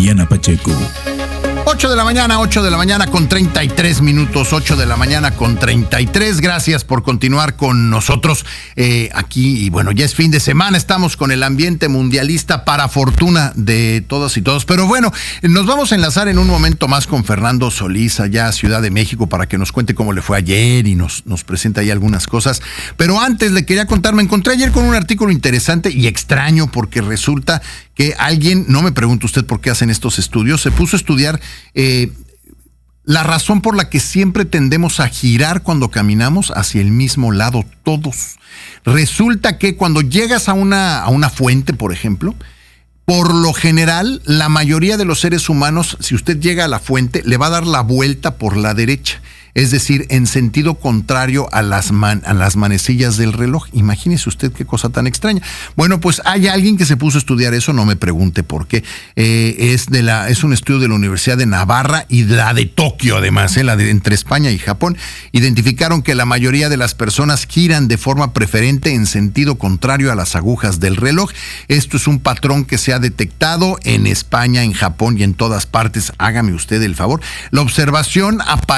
Diana Pacheco. 8 de la mañana con 33 minutos, 8 de la mañana con 33. Gracias por continuar con nosotros aquí. Y bueno, ya es fin de semana, estamos con el ambiente mundialista para fortuna de todas y todos. Pero bueno, nos vamos a enlazar en un momento más con Fernando Solís, allá a Ciudad de México, para que nos cuente cómo le fue ayer y nos presenta ahí algunas cosas. Pero antes le quería contar, me encontré ayer con un artículo interesante y extraño, porque resulta que alguien, no me pregunte usted por qué hacen estos estudios, se puso a estudiar la razón por la que siempre tendemos a girar cuando caminamos hacia el mismo lado todos. Resulta que cuando llegas a una fuente, por ejemplo, por lo general, la mayoría de los seres humanos, si usted llega a la fuente, le va a dar la vuelta por la derecha. Es decir, en sentido contrario a las manecillas del reloj. Imagínese usted qué cosa tan extraña. Bueno, pues hay alguien que se puso a estudiar eso, no me pregunte por qué. Es un estudio de la Universidad de Navarra y la de Tokio, además, entre España y Japón. Identificaron que la mayoría de las personas giran de forma preferente en sentido contrario a las agujas del reloj. Esto es un patrón que se ha detectado en España, en Japón y en todas partes. Hágame usted el favor. La observación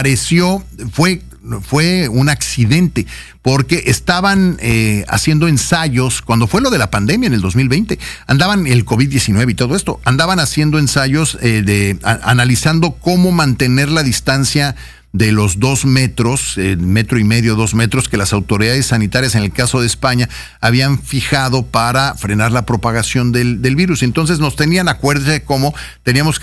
fue un accidente, porque estaban haciendo ensayos, cuando fue lo de la pandemia en el 2020, andaban el COVID-19 y todo esto, andaban haciendo ensayos analizando cómo mantener la distancia de los 2 metros, metro y medio, 2 metros, que las autoridades sanitarias, en el caso de España, habían fijado para frenar la propagación del virus. Entonces nos tenían, acuérdese cómo teníamos que